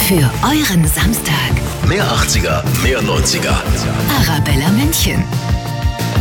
Für euren Samstag. Mehr 80er, mehr 90er. Arabella München.